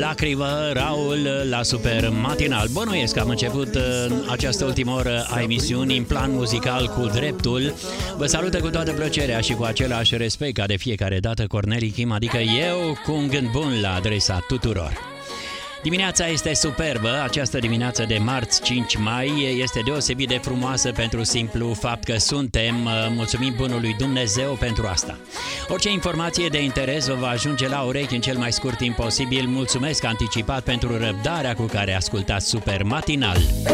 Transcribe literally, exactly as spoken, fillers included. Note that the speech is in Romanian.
Lacrimă, Raul la Super Matinal. Bănuiesc că am început uh, această ultimă oră a emisiunii în plan muzical cu dreptul. Vă salută cu toată plăcerea și cu același respect ca de fiecare dată Corneli Kim, adică eu, cu un gând bun la adresa tuturor. Dimineața este superbă, această dimineață de marți cinci mai este deosebit de frumoasă pentru simplu fapt că suntem, mulțumim bunului Dumnezeu pentru asta. Orice informație de interes vă va ajunge la urechi în cel mai scurt timp posibil. Mulțumesc anticipat pentru răbdarea cu care ascultați Super Matinal.